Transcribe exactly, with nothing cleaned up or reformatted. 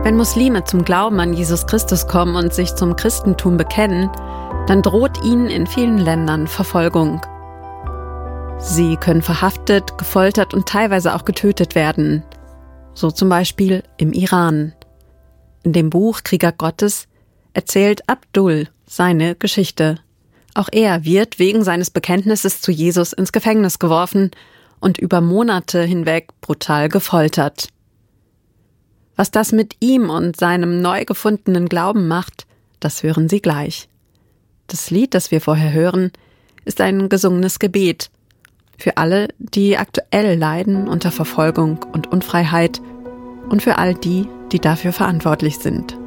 Wenn Muslime zum Glauben an Jesus Christus kommen und sich zum Christentum bekennen, dann droht ihnen in vielen Ländern Verfolgung. Sie können verhaftet, gefoltert und teilweise auch getötet werden. So zum Beispiel im Iran. In dem Buch Krieger Gottes erzählt Abdul seine Geschichte. Auch er wird wegen seines Bekenntnisses zu Jesus ins Gefängnis geworfen und über Monate hinweg brutal gefoltert. Was das mit ihm und seinem neu gefundenen Glauben macht, das hören Sie gleich. Das Lied, das wir vorher hören, ist ein gesungenes Gebet für alle, die aktuell leiden unter Verfolgung und Unfreiheit und für all die, die dafür verantwortlich sind.